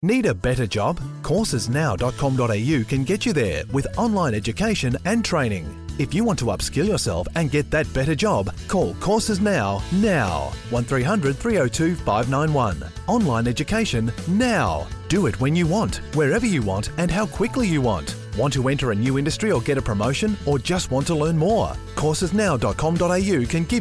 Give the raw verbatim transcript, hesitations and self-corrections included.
Need a better job? courses now dot com dot a u can get you there with online education and training. If you want to upskill yourself and get that better job, call Courses Now, now. one three hundred three oh two five nine one. Online education now. Do it when you want, wherever you want and how quickly you want. Want to enter a new industry or get a promotion or just want to learn more? courses now dot com dot a u can give